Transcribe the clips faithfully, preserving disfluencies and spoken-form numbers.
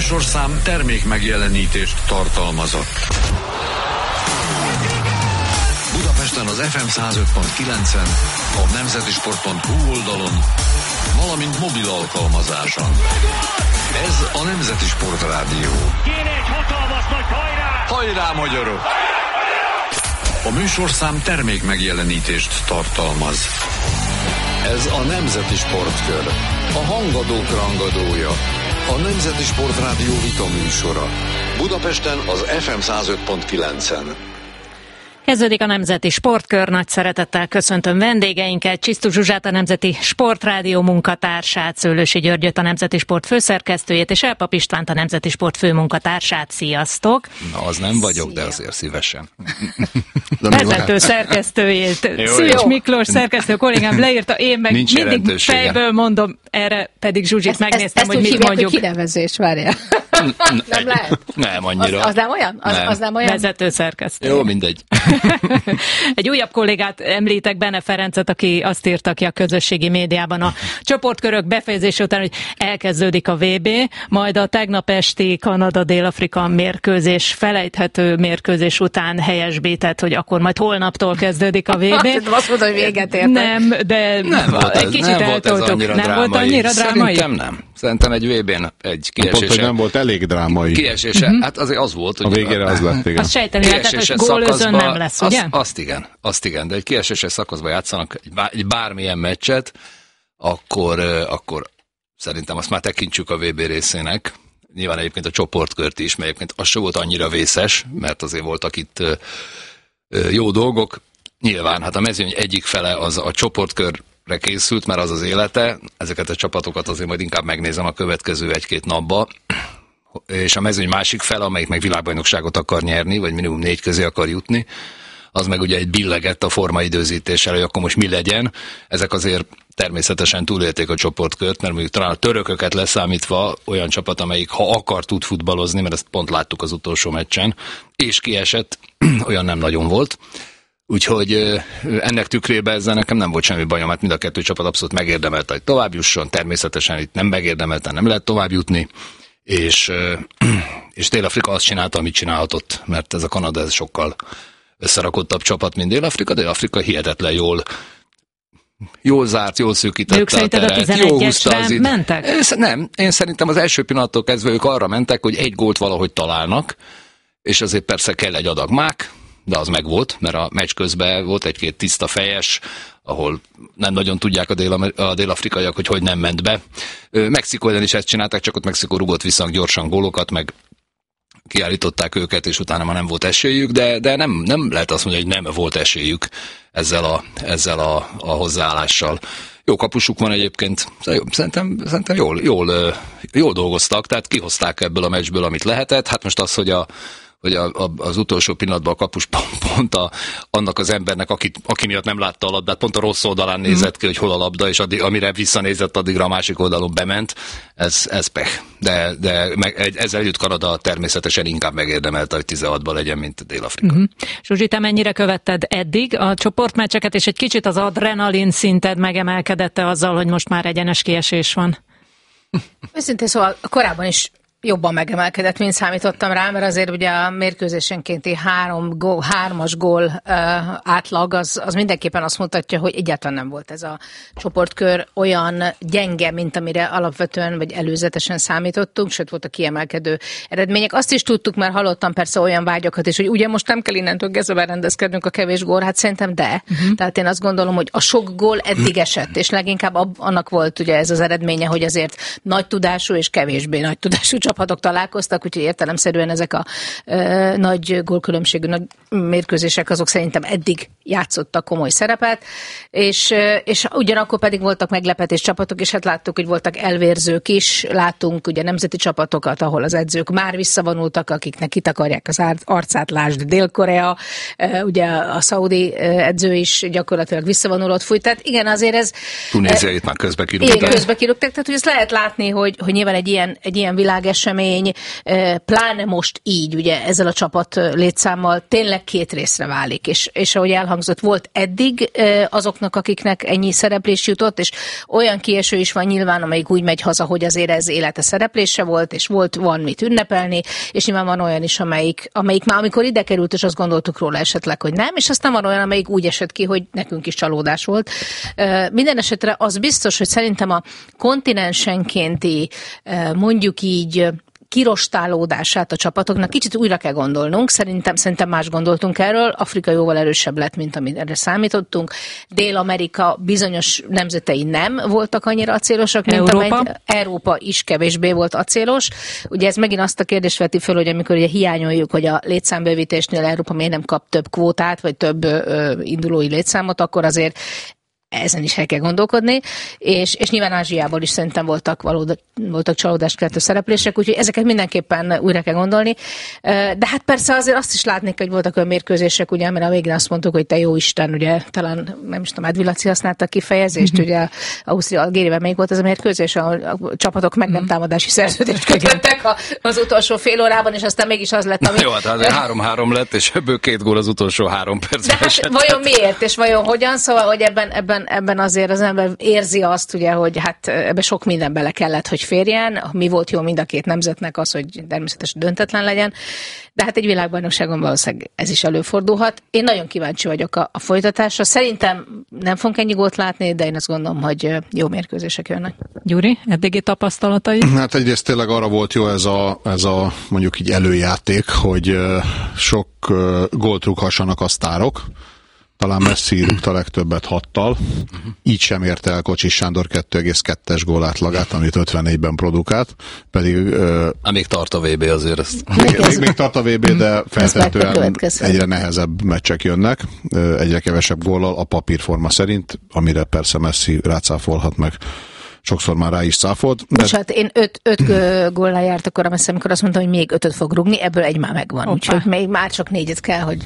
műsorszám termék megjelenítést tartalmazott. Budapesten az ef em száz öt pont kilencen, a nemzeti sport pont hu oldalon, valamint mobil alkalmazáson. Ez a Nemzeti Sport Rádió. Kéne egy hatalmas nagy hajrá! Hajrá, magyarok! A műsorszám termék megjelenítést tartalmaz. Ez a Nemzeti Sportkör. A hangadók rangadója. A Nemzeti Sport Rádió vita műsora. Budapesten az ef em száz öt pont kilencen. Kezdődik a Nemzeti Sportkör, nagy szeretettel köszöntöm vendégeinket, Csisztus Zsuzsát, a Nemzeti Sportrádió munkatársát, Szőlősi Györgyöt, a Nemzeti Sport főszerkesztőjét, és Elpap Istvánt, a Nemzeti Sport főmunkatársát. Sziasztok! Na, az nem vagyok, Szia. De azért szívesen. Vezető szerkesztőjét, Szűcs Miklós szerkesztő kollégám leírta, én meg Nincs mindig fejből mondom, erre pedig Zsuzsit ezt, megnéztem, ezt, hogy ezt mit hívják, mondjuk. Hogy kinevezés, várjál. Nem lehet? Nem annyira. Az, az nem olyan? Az nem, az nem olyan? Vezető szerkesztő. Jó, mindegy. Egy újabb kollégát említek, Bene Ferencet, aki azt írta ki a közösségi médiában a csoportkörök befejezése után, hogy elkezdődik a vé bé, majd a tegnap esti Kanada-Dél-Afrika mérkőzés, felejthető mérkőzés után helyesbített, hogy akkor majd holnaptól kezdődik a vé bé. Azt mondta, hogy véget értek. Nem, de Nem volt egy ez, kicsit nem volt ez eltoltuk. annyira Nem drámai. volt annyira drámai? Szerintem nem. Szerintem egy vé bén egy kiesése. Pont, hogy nem volt elég drámai. Kiesése, uh-huh. Hát azért az volt, hogy a végére az lett, igen. Azt sejteni lehetett, hogy gólözön nem lesz, ugye? Azt, azt igen, azt igen, de egy kieséses szakaszban játszanak egy, bár, egy bármilyen meccset, akkor, akkor szerintem azt már tekintsük a vé bé részének. Nyilván egyébként a csoportkört is, mert egyébként az se volt annyira vészes, mert azért voltak itt jó dolgok. Nyilván, hát a mezőny egyik fele az a csoportkörre készült, mert az az élete. Ezeket a csapatokat azért majd inkább megnézem a következő egy-két napba. És a mezőny másik fele, amelyik meg világbajnokságot akar nyerni, vagy minimum négy közé akar jutni, az meg ugye egy billegett a formaidőzítéssel, hogy akkor most mi legyen. Ezek azért természetesen túlélték a csoportkört, mert mondjuk talán a törököket leszámítva olyan csapat, amelyik ha akar tud futballozni, mert ezt pont láttuk az utolsó meccsen, és kiesett, olyan nem nagyon volt. Úgyhogy ennek tükrében ezzel nekem nem volt semmi bajom, hát mind a kettő csapat abszolút megérdemelte, hogy tovább jusson, természetesen itt nem megérdemelte, nem lehet tovább jutni, és, és Dél-Afrika azt csinálta, amit csinálhatott, mert ez a Kanada ez sokkal összerakottabb csapat, mint Dél-Afrika. Dél-Afrika hihetetlen jól jól zárt, jól szűkítette a teret, jól húzta az id... mentek? Nem, én szerintem az első pillanattól kezdve ők arra mentek, hogy egy gólt valahogy találnak, és azért persze kell egy adag mák, de az megvolt, mert a meccs közben volt egy-két tiszta fejes, ahol nem nagyon tudják a, dél- a dél-afrikaiak, hogy hogy nem ment be. Mexikó ellen is ezt csinálták, csak ott Mexikó rugott vissza gyorsan gólokat, meg kiállították őket, és utána már nem volt esélyük, de, de nem, nem lehet azt mondani, hogy nem volt esélyük ezzel a, ezzel a, a hozzáállással. Jó kapusuk van egyébként, szerintem, szerintem jól, jól, jól dolgoztak, tehát kihozták ebből a meccsből, amit lehetett. Hát most az, hogy a hogy a, a, az utolsó pillanatban a kapus pont, pont a, annak az embernek, aki, aki miatt nem látta a labdát, pont a rossz oldalán nézett ki, hogy hol a labda, és addig, amire visszanézett, addigra a másik oldalon bement. Ez, ez pech. De, de meg, ezzel együtt Kanada természetesen inkább megérdemelte, hogy tizenhatban legyen, mint Dél-Afrika. Uh-huh. Zsuzsi, te mennyire követted eddig a csoportmeccseket, és egy kicsit az adrenalin szinted megemelkedette azzal, hogy most már egyenes kiesés van? Őszintén szóval korábban is jobban megemelkedett, mint számítottam rá, mert azért ugye a mérkőzésenkénti három gól, hármas gól uh, átlag, az, az mindenképpen azt mutatja, hogy egyáltalán nem volt ez a csoportkör olyan gyenge, mint amire alapvetően vagy előzetesen számítottunk, sőt volt a kiemelkedő eredmények. Azt is tudtuk, mert hallottam persze olyan vágyakat is, hogy ugye most nem kell innentől kezdve berendezkednünk a kevés gól, hát szerintem de. Uh-huh. Tehát én azt gondolom, hogy a sok gól eddig esett, és leginkább annak volt ugye ez az eredménye, hogy azért nagy tudású és kevésbé nagy tudású csapatok találkoztak, úgyhogy értelemszerűen ezek a ö, nagy gólkülönbségű nagy mérkőzések azok szerintem eddig játszottak komoly szerepet, és, és ugyanakkor pedig voltak meglepetés csapatok, és hát láttuk, hogy voltak elvérzők is, láttunk ugye nemzeti csapatokat, ahol az edzők már visszavonultak, akiknek kitakarják az arcát, lásd Dél-Korea, ugye a szaudi edző is gyakorlatilag visszavonulott fújt, tehát igen, azért ez... Tunéziait már közbe kirúgták. Igen, közbe kirúgták, tehát hogy ezt lehet látni, hogy, hogy nyilván egy ilyen, egy ilyen világeset esemény, pláne most így, ugye ezzel a csapat létszámmal tényleg két részre válik, és, és ahogy elhangzott, volt eddig azoknak, akiknek ennyi szereplés jutott, és olyan kieső is van nyilván, amelyik úgy megy haza, hogy azért ez élete szereplése volt, és volt, van mit ünnepelni, és nyilván van olyan is, amelyik, amelyik már amikor ide került, és azt gondoltuk róla esetleg, hogy nem, és aztán van olyan, amelyik úgy esett ki, hogy nekünk is csalódás volt. Minden esetre az biztos, hogy szerintem a kontinensenkénti, mondjuk így, kirostálódását a csapatoknak kicsit újra kell gondolnunk. Szerintem, szerintem más gondoltunk erről. Afrika jóval erősebb lett, mint amit erre számítottunk. Dél-Amerika bizonyos nemzetei nem voltak annyira acélosak, mint Európa. amely Európa is kevésbé volt acélos. Ugye ez megint azt a kérdést veti föl, hogy amikor ugye hiányoljuk, hogy a létszámbővítésnél Európa miért nem kap több kvótát, vagy több ö, indulói létszámot, akkor azért ezen is el kell gondolkodni, és, és nyilván Ázsiából is szerintem voltak, valóda, voltak csalódást keltő szereplések, úgyhogy ezeket mindenképpen újra kell gondolni. De hát persze azért azt is látnék, hogy voltak olyan mérkőzések, ugye, mert a végén azt mondtuk, hogy te jó Isten, ugye talán nem is tudom, Edvilaci használta a kifejezést, mm-hmm. ugye Ausztria, Algériában melyik volt ez a mérkőzés, ahol a csapatok meg nem támadási szerződést kötöttek az utolsó fél órában, és aztán mégis az lett, ami... Jó, hát három-három lett, és ebből két gól az utolsó három percben. De hát vajon miért, és vajon hogyan? Szóval, hogy ebben, ebben ebben azért az ember érzi azt, ugye, hogy hát ebbe sok minden bele kellett, hogy férjen. Mi volt jó mind a két nemzetnek az, hogy természetesen döntetlen legyen. De hát egy világbajnokságon valószínűleg ez is előfordulhat. Én nagyon kíváncsi vagyok a, a folytatásra. Szerintem nem fogunk ennyi gólt látni, de én azt gondolom, hogy jó mérkőzések jönnek. Gyuri, eddigi tapasztalatai? Hát egyrészt tényleg arra volt jó ez a, ez a mondjuk így előjáték, hogy sok gólt rúghassanak a sztárok. Talán Messi rúgta legtöbbet hattal. Uh-huh. Így sem érte el Kocsis Sándor kettő egész kettes gól átlagát, amit ötvennégyben produkált. Pedig... Uh, Amíg tart a vé bé azért ezt. Még, még, még tart a vé bé, de feltétlenül egyre nehezebb meccsek jönnek. Uh, egyre kevesebb góllal a papírforma szerint, amire persze Messi rácáfolhat meg. Sokszor már rá is cáfolt. De... Bocsánat, én öt, öt góllal járt akkor, amikor azt mondtam, hogy még ötöt fog rúgni, ebből egy már megvan. Úgyhogy még már csak négyet kell, hogy...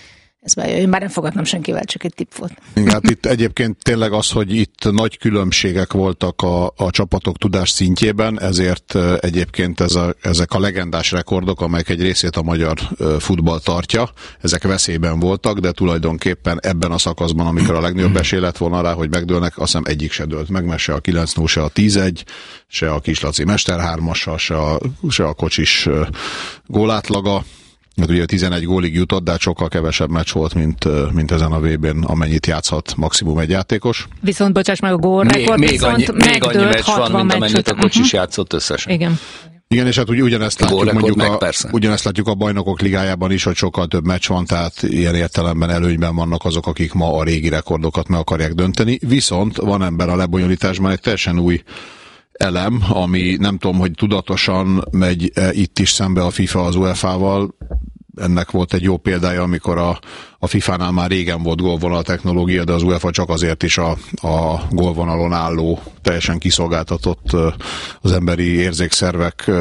Ez már, én már nem fogadnom senkivel, csak egy tipp volt. Igen, hát itt egyébként tényleg az, hogy itt nagy különbségek voltak a, a csapatok tudás szintjében, ezért egyébként ez a, ezek a legendás rekordok, amelyek egy részét a magyar futball tartja, ezek veszélyben voltak, de tulajdonképpen ebben a szakaszban, amikor a legnagyobb esély lett volna rá, hogy megdőlnek, azt hiszem egyik se dőlt meg, mert se a kilenc null, se a tíz egy, se a Kislaci mesterhármassal, se a, se a Kocsis gólátlaga. Mert ugye tizenegy gólig jutott, de sokkal kevesebb meccs volt, mint, mint ezen a vé bén, amennyit játszhat maximum egy játékos. Viszont bocsáss meg a gólrekord, még, viszont még annyi, még annyi meccs van, mint amennyit a Kocsis uh-huh. játszott összesen. Igen. Igen, és hát úgy, ugyanezt, látjuk, mondjuk meg, a, ugyanezt látjuk a bajnokok ligájában is, hogy sokkal több meccs van, tehát ilyen értelemben előnyben vannak azok, akik ma a régi rekordokat meg akarják dönteni. Viszont van ebben a lebonyolításban egy teljesen új elem, ami nem tudom, hogy tudatosan megy itt is szembe a FIFA az u e fá-val. Ennek volt egy jó példája, amikor a, a fifánál már régen volt gólvonal technológia, de az u e fá csak azért is a, a gólvonalon álló, teljesen kiszolgáltatott az emberi érzékszervek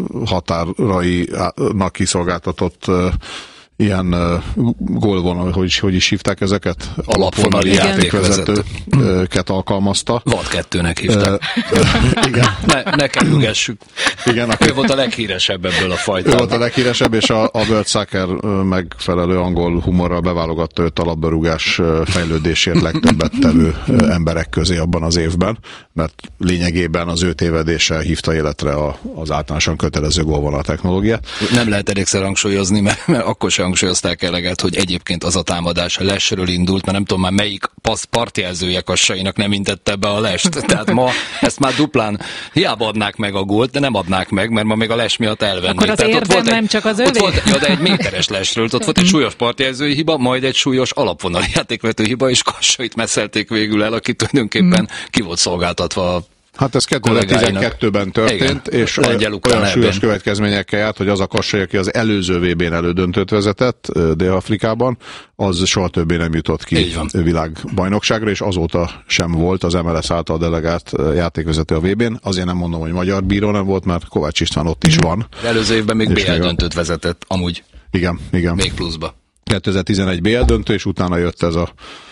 határainak kiszolgáltatott ilyen uh, gólvonal, hogy is, hogy is hívták ezeket? Alapvonali játékvezetőket alkalmazta. Vad kettőnek hívták. Uh, igen. Ne, ne kerülgessük. Igen, ő volt a leghíresebb ebből a fajtában. Ő volt a leghíresebb, és a, a World Soccer megfelelő angol humorral beválogatta őt a labdarúgás fejlődésért legtöbbet tevő emberek közé abban az évben, mert lényegében az ő tévedése hívta életre a, az általánosan kötelező gólvonal technológiát. Nem lehet elégszer hangsúlyozni, mert, mert akkor sem hangsúlyozták eleget, hogy egyébként az a támadás a lesről indult, mert nem tudom már melyik passz partjelzője Kassainak nem intette be a lest. Tehát ma ezt már duplán hiába adnák meg a gólt, de nem adnák meg, mert ma még a les miatt elvennék. Akkor az Tehát érdem volt egy, nem csak az övé? Volt, ja, de egy méteres lesről, ott volt egy súlyos partjelzői hiba, majd egy súlyos alapvonali játékvető hiba, és Kassait messzelték végül el, aki tulajdonképpen ki volt szolgáltatva a Hát ez kétezer-tizenkettőben történt, igen, és olyan, olyan súlyos következményekkel járt, hogy az a Kassai, aki az előző vé bén elődöntőt vezetett Dél-Afrikában, az soha többé nem jutott ki világbajnokságra, és azóta sem volt az em el es által delegált játékvezető a vé bén. Azért nem mondom, hogy magyar bíró nem volt, mert Kovács István ott is van. De előző évben még bé el döntőt vezetett, amúgy. Igen, igen. Még pluszba. kétezer-tizenegy bé el döntő, és utána jött ez a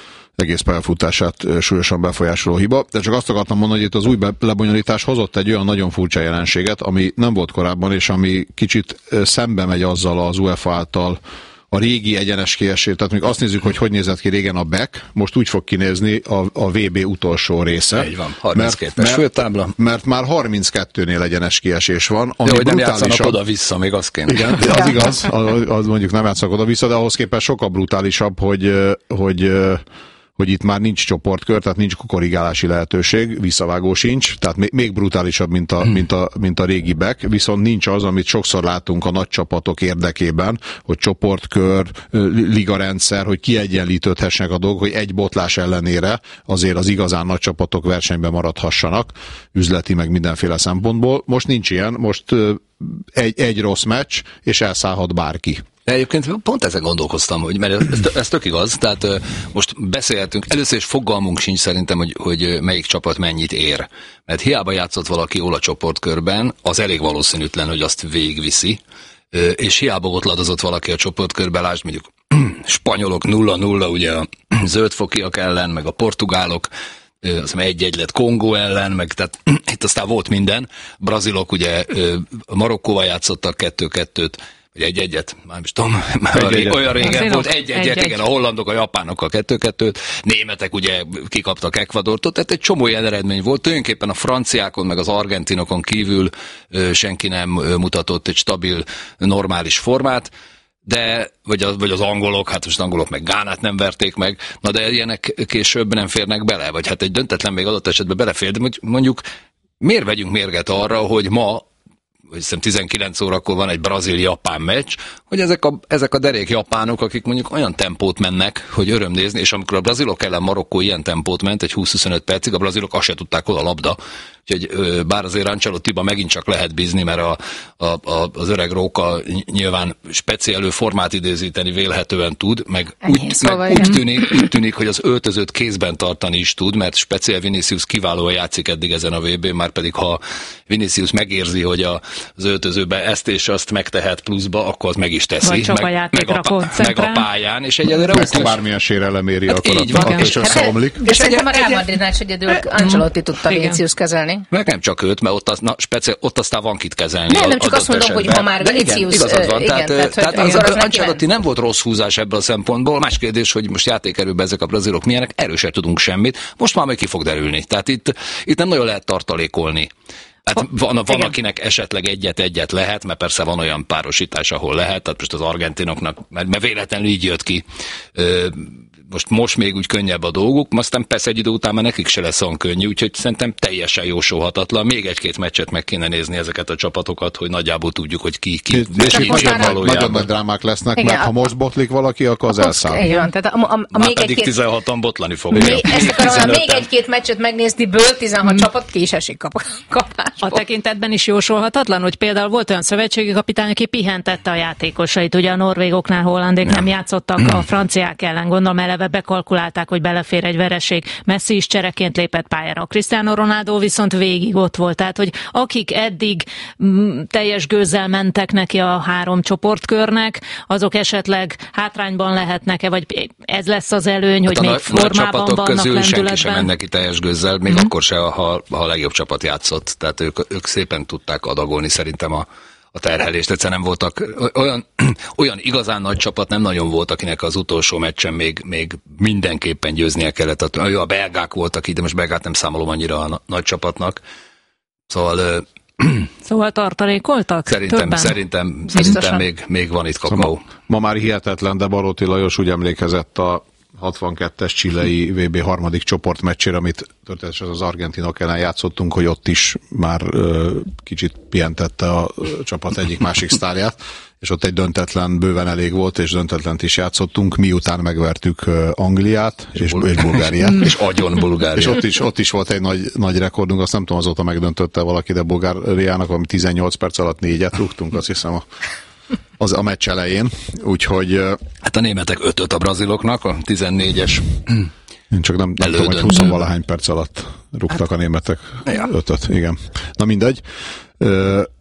egész pályafutását súlyosan befolyásoló hiba. De csak azt akartam mondani, hogy itt az új lebonyolítás hozott egy olyan nagyon furcsa jelenséget, ami nem volt korábban, és ami kicsit szembe megy azzal az UEFA által a régi egyenes kiesés, tehát még azt nézzük, hogy hogy nézett ki régen a back, most úgy fog kinézni a, a vé bé utolsó része. Így van, harminckettes főtábla. Mert már harminckettőnél egyenes kiesés van. Ami de hogy nem játszanak oda-vissza, még az kéne. Igen, az igaz, az, az mondjuk nem játszanak oda-vissza, de ahhoz képest sokkal brutálisabb, hogy, hogy hogy itt már nincs csoportkör, tehát nincs korrigálási lehetőség, visszavágó sincs, tehát még, még brutálisabb, mint a, hmm. mint, a, mint a régi back, viszont nincs az, amit sokszor látunk a nagy csapatok érdekében, hogy csoportkör, ligarendszer, hogy kiegyenlítődhessenek a dolgok, hogy egy botlás ellenére azért az igazán nagy csapatok versenyben maradhassanak, üzleti meg mindenféle szempontból. Most nincs ilyen, most egy, egy rossz meccs, és elszállhat bárki. De egyébként pont ezen gondolkoztam, hogy, mert ez, ez tök igaz, tehát most beszélhetünk, először is fogalmunk sincs szerintem, hogy, hogy melyik csapat mennyit ér. Mert hiába játszott valaki jól a csoportkörben, az elég valószínűtlen, hogy azt végigviszi, és hiába ott ladozott valaki a csoportkörben, lásd mondjuk spanyolok nulla nulla, ugye a zöldfokiak ellen, meg a portugálok, azt hiszem egy-egy lett Kongó ellen, meg tehát itt aztán volt minden. Brazilok ugye Marokkóval játszottak kettő-kettőt, vagy egy-egyet, már is tudom, már egy rég, olyan régen volt, egy-egyet, egy, igen, a hollandok, a japánok a kettő-kettőt, németek ugye kikaptak Ecuadortól, tehát egy csomó ilyen eredmény volt, tulajdonképpen a franciákon, meg az argentinokon kívül ö, senki nem mutatott egy stabil, normális formát, de, vagy, a, vagy az angolok, hát most az angolok meg Gánát nem verték meg, na de ilyenek később nem férnek bele, vagy hát egy döntetlen még adott esetben belefér, de mondjuk miért vegyünk mérget arra, hogy ma hogy hiszem tizenkilenc órakor van egy brazil-japán meccs, hogy ezek a, ezek a derék japánok, akik mondjuk olyan tempót mennek, hogy öröm nézni, és amikor a brazilok ellen Marokkó ilyen tempót ment, egy húsz-huszonöt percig, a brazilok azt se tudták, hol a labda. Úgyhogy bár azért Ancelottiba megint csak lehet bízni, mert a, a, a, az öreg róka nyilván speciálő formát idézíteni vélhetően tud, meg, úgy, szóval meg úgy, tűnik, úgy tűnik, hogy az öltözőt kézben tartani is tud, mert speciál Vinicius kiválóan játszik eddig ezen a vé bén, már pedig ha Vinicius megérzi, hogy a, az öltözőben ezt és azt megtehet pluszba, akkor az meg is teszi. Vagy csak meg, a meg, a, meg a pályán, és egyelőre meg ha bármilyen sérelem éri, hát akkor a összeomlik. És szerintem a Real Madridnál is egyedül Ancelotti tudta Vinicius kezelni. Meg nem csak őt, mert ott, az, na, speciál, ott aztán van kit kezelni. Nem, nem csak azt mondom, esetben. Hogy ha már Vinicius... Igen, igazad van. Igen, tehát, tehát, tehát az, az Ancelotti nem volt rossz húzás ebből a szempontból. Más kérdés, hogy most játékerőben ezek a brazilok milyenek, erről sem tudunk semmit. Most már meg ki fog derülni. Tehát itt, itt nem nagyon lehet tartalékolni. Hát van, van akinek esetleg egyet-egyet lehet, mert persze van olyan párosítás, ahol lehet, tehát most az argentinoknak, mert, mert véletlenül így jött ki, most, most még úgy könnyebb a dolguk, aztán persze egy idő után már nekik se lesz olyan könnyű, úgyhogy szerintem teljesen jósolhatatlan. Még egy-két meccset meg kéne nézni ezeket a csapatokat, hogy nagyjából tudjuk, hogy ki, ki és ki valójában. Nagyon nagy drámák lesznek, igen, mert ha most botlik valaki, akkor az elszáll. Igen, tehát a, a, a még pedig egy-két... tizenhatan botlani fogja. Még, ezt akarom, még egy-két meccset megnézni, ből tizenhat hmm. csapat ki is esik kap, kapásból. A tekintetben is jósolhatatlan, hogy például volt olyan szövetségi kapitány, aki pihentette a játékosait. Ugye a norvégoknál hollandék nem, nem játszottak hmm. a franciák ellen, gondolom eleve bekalkulálták, hogy belefér egy vereség. Messi is csereként lépett pályára. Cristiano Ronaldo viszont végig ott volt. Tehát, hogy akik eddig m, teljes gőzzel mentek neki a három csoportkörnek, azok esetleg hátrányban lehetnek-e, vagy ez lesz az előny, hát hogy még formában vannak, lendületben. Senki sem ment neki teljes gőzzel, még mm-hmm. akkor se, ha, ha a legjobb csapat játszott. Tehát ők, ők szépen tudták adagolni szerintem a a terhelést. Egyszerűen nem voltak olyan, olyan igazán nagy csapat, nem nagyon volt, akinek az utolsó meccsen még, még mindenképpen győznie kellett. A, a belgák voltak itt, de most belgát nem számolom annyira a nagy csapatnak. Szóval... Szóval tartalékoltak? Szerintem, szerintem, szerintem még, még van itt kakaó. Szóval ma már hihetetlen, de Baróti Lajos úgy emlékezett a hatvankettes chilei vé bé harmadik csoportmeccsére, amit történetesen az argentinok ellen játszottunk, hogy ott is már ö, kicsit pihentette a csapat egyik-másik sztárját, és ott egy döntetlen bőven elég volt, és döntetlent is játszottunk, miután megvertük Angliát és, és, és Bulgáriát. És agyon Bulgáriát. És ott is, ott is volt egy nagy, nagy rekordunk, azt nem tudom, azóta megdöntötte valaki, de Bulgáriának valami tizennyolc perc alatt négyet rúgtunk, azt hiszem a az a meccs elején, úgyhogy... Hát a németek ötöt a braziloknak, a tizennégyes Én csak nem, nem tudom, hogy húsz-valahány perc alatt rúgtak hát, a németek ja. ötöt, igen. Na mindegy.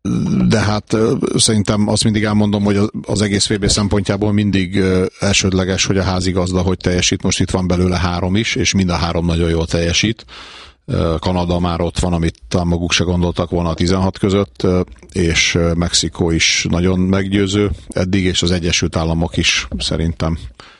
de hát szerintem azt mindig elmondom, hogy az egész vé bé szempontjából mindig elsődleges, hogy a házigazda hogy teljesít. Most itt van belőle három is, és mind a három nagyon jól teljesít. Kanada már ott van, amit talán maguk se gondoltak volna a tizenhat között, és Mexikó is nagyon meggyőző eddig, és az Egyesült Államok is szerintem.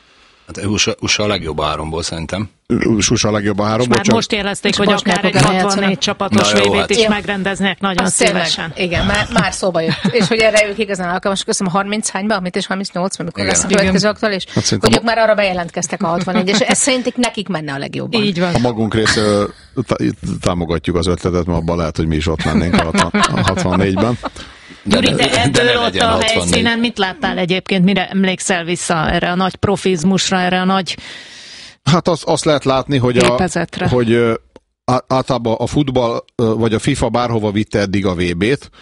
Hát u es á, u es á a legjobb háromból szerintem. u es á a legjobb a háromból. Már most jelezték, hogy akár egy hatvannégy csapatos vé bét is megrendeznek nagyon azt szívesen. Tényleg, igen, már, már szóba jött. És hogy erre ők igazán alkalmas, köszönöm, harminc hányba, amit és harmincnyolc, amikor lesz a következő aktuális, hát hogy ők már arra bejelentkeztek a hatvannégy, és ez szerintük nekik menne a legjobban. Így van. A magunk részéről támogatjuk az ötletet, mert abban lehet, hogy mi is ott mennénk a hatvannégyben. Gyuri, te ebből ott a helyszínen mit láttál egyébként? Mire emlékszel vissza erre a nagy profizmusra, erre a nagy Hát azt, azt lehet látni, hogy, a, hogy általában a futball vagy a FIFA bárhova vitte eddig a vé bét,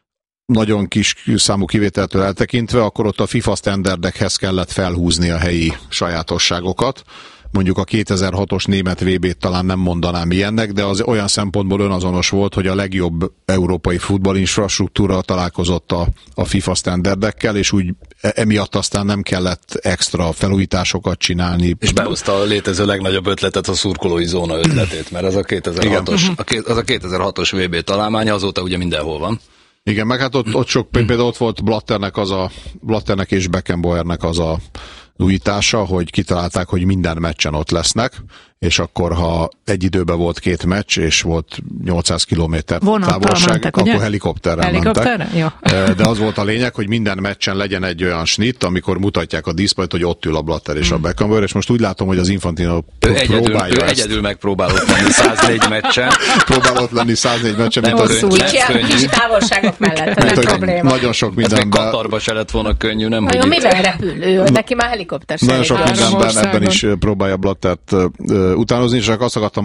nagyon kis számú kivételtől eltekintve, akkor ott a FIFA standardekhez kellett felhúzni a helyi sajátosságokat. Mondjuk a kétezer-hatos német vé bét talán nem mondanám ilyennek, de az olyan szempontból önazonos volt, hogy a legjobb európai futballinfrastruktúra találkozott a, a FIFA standardekkel, és úgy emiatt aztán nem kellett extra felújításokat csinálni. És behozta a létező legnagyobb ötletet, a szurkolói zóna ötletét, mert az a kétezer-hatos, az a kétezer-hatos vé bé találmánya, azóta ugye mindenhol van. Igen, meg hát ott, ott sok, például ott volt Blatternek, az a, Blatternek és Beckenbauernek az a újítása, hogy kitalálták, hogy minden meccsen ott lesznek, és akkor, ha egy időben volt két meccs, és volt nyolcszáz kilométer távolság, mentek, akkor ugye? helikopterrel Helikopterre? mentek. Jó. De az volt a lényeg, hogy minden meccsen legyen egy olyan snitt, amikor mutatják a diszplayt, hogy ott ül a Blatter és a Beckenbauer, és most úgy látom, hogy az Infantino ő egyedül, próbálja ő ezt. egyedül megpróbálott lenni száznégy meccsen. Próbálott lenni száznégy meccsen, mint az kicsi távolságok mellett, nem probléma. Nagyon sok mindenben. Hát Katarba se lett volna könnyű, nem? Nagyon mivel repül ő? Neki már helikopter nagyon sok mindenben ebben is próbálja Blattert utánozni, csak azt akartam